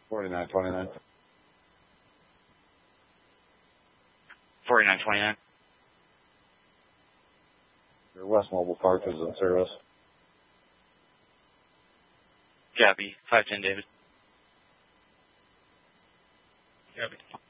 4929. 4929. West Mobile Park is in service. Copy. 510 David. Copy.